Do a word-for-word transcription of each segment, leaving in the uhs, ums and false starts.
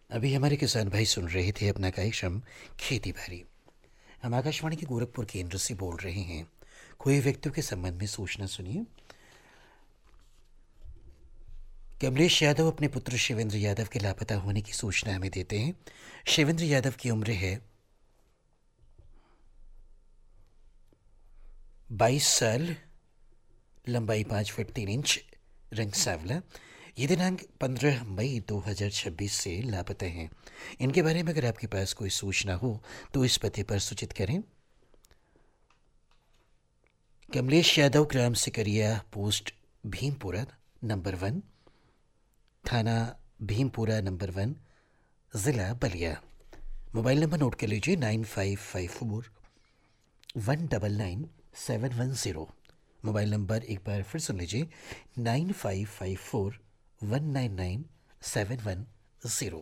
अभी हमारे किसान भाई सुन रहे थे अपना कार्यक्रम खेती बाड़ी। हम आकाशवाणी के गोरखपुर केंद्र से बोल रहे हैं। कोई व्यक्तियों के संबंध में सूचना सुनिए। कमलेश यादव अपने पुत्र शिवेंद्र यादव के लापता होने की सूचना हमें देते हैं। शिवेंद्र यादव की उम्र है बाईस साल, लंबाई पाँच फुट तीन इंच, रंग सांवला। ये दिनांक पंद्रह मई दो हज़ार छब्बीस से लापता हैं। इनके बारे में अगर आपके पास कोई सूचना हो तो इस पते पर सूचित करें। कमलेश यादव, ग्राम Sikaria, post Bhimpura number one, थाना भीमपुरा नंबर वन, जिला बलिया। मोबाइल नंबर नोट कर लीजिए nine five five four one double nine seven one zero. Mobile number एक बार फिर सुन लीजिए nine five five four one nine nine seven one zero.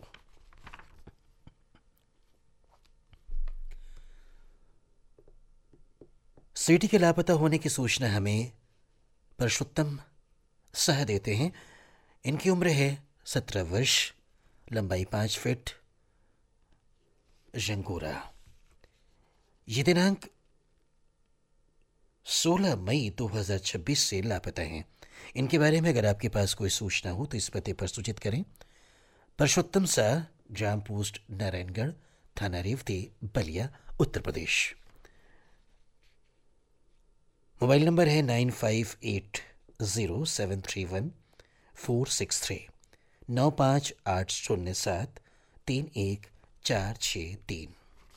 Sweety के लापता होने की सूचना हमें परशुत्तम सह देते हैं। इनकी उम्र है सत्रह वर्ष, लंबाई पाँच फीट, जंगोरा। ये दिनांक सोलह मई दो हज़ार छब्बीस से लापता हैं। इनके बारे में अगर आपके पास कोई सूचना हो तो इस पते पर सूचित करें। परशुत्तम शाह, ग्राम पोस्ट नारायणगढ़, थाना रेवती, बलिया, उत्तर प्रदेश। मोबाइल नंबर है nine five eight zero seven three one four six three, नौ पाँच आठ शून्य सात तीन एक चार छः तीन।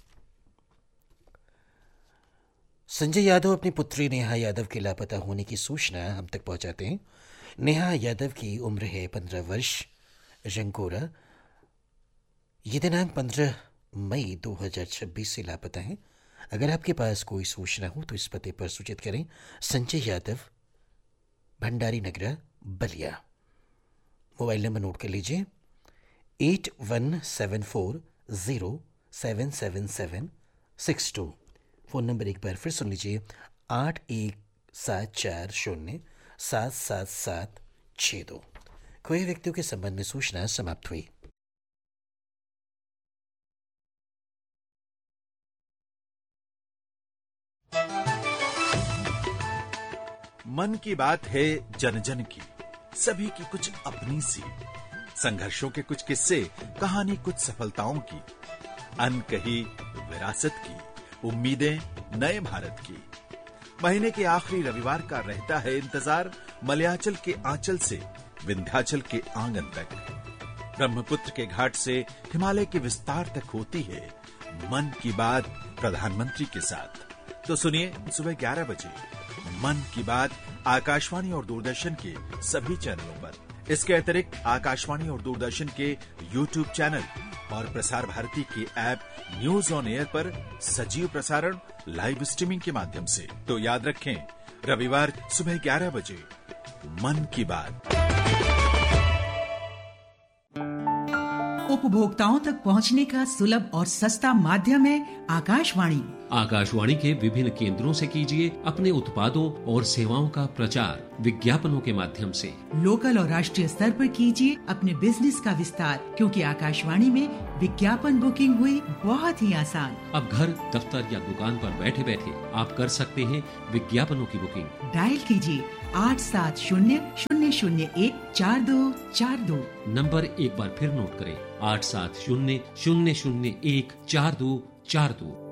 संजय यादव अपनी पुत्री नेहा यादव के लापता होने की सूचना हम तक पहुंचाते हैं। नेहा यादव की उम्र है पंद्रह वर्ष, जंकोरा। ये दिनांक पंद्रह मई दो हज़ार छब्बीस से लापता है। अगर आपके पास कोई सूचना हो तो इस पते पर सूचित करें। संजय यादव, भंडारी नगरा, बलिया। मोबाइल नंबर नोट कर लीजिए eight one seven four zero seven seven seven six to. Phone number एक बार फिर सुन लीजिए आठ एक सात चार शून्य सात सात सात छः दो। कोई व्यक्तियों के संबंध में सूचना समाप्त हुई। मन की बात है जन जन की, सभी की कुछ अपनी सी, संघर्षों के कुछ किस्से, कहानी कुछ सफलताओं की, अनकही विरासत की, उम्मीदें नए भारत की। महीने के आखिरी रविवार का रहता है इंतजार, मलयाचल के आंचल से विंध्याचल के आंगन तक, ब्रह्मपुत्र के घाट से हिमालय के विस्तार तक होती है मन की बात प्रधानमंत्री के साथ। तो सुनिए सुबह ग्यारह बजे मन की बात आकाशवाणी और दूरदर्शन के सभी चैनलों पर। इसके अतिरिक्त आकाशवाणी और दूरदर्शन के यूट्यूब चैनल और प्रसार भारती के ऐप न्यूज ऑन एयर पर सजीव प्रसारण लाइव स्ट्रीमिंग के माध्यम से। तो याद रखें, रविवार सुबह ग्यारह बजे मन की बात। उपभोक्ताओं तक पहुंचने का सुलभ और सस्ता माध्यम है आकाशवाणी। आकाशवाणी के विभिन्न केंद्रों से कीजिए अपने उत्पादों और सेवाओं का प्रचार विज्ञापनों के माध्यम से। लोकल और राष्ट्रीय स्तर पर कीजिए अपने बिजनेस का विस्तार, क्योंकि आकाशवाणी में विज्ञापन बुकिंग हुई बहुत ही आसान। अब घर, दफ्तर या दुकान पर बैठे बैठे आप कर सकते हैं विज्ञापनों की बुकिंग। डायल कीजिए आठ सात शून्य शून्य शून्य एक चार दो चार दो। नंबर एक बार फिर नोट करें, आठ सात शून्य शून्य शून्य एक चार दो चार दो।